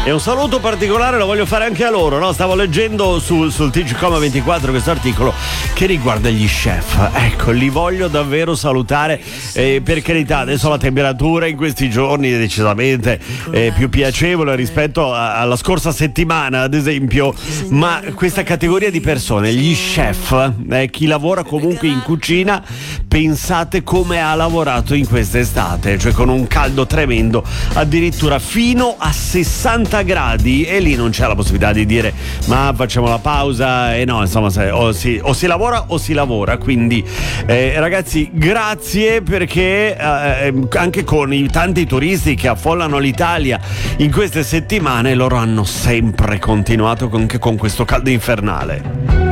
E un saluto particolare lo voglio fare anche a loro, no? Stavo leggendo sul TG24 questo articolo che riguarda gli chef. Ecco, li voglio davvero salutare. Per carità, adesso la temperatura in questi giorni è decisamente più piacevole rispetto alla scorsa settimana, ad esempio. Ma questa categoria di persone, gli chef, chi lavora comunque in cucina, pensate come ha lavorato in quest'estate, cioè con un caldo tremendo, addirittura fino a 60 gradi, e lì non c'è la possibilità di dire ma facciamo la pausa, e no, insomma, o si lavora o si lavora. Quindi ragazzi, grazie, perché anche con i tanti turisti che affollano l'Italia in queste settimane, loro hanno sempre continuato con questo caldo infernale.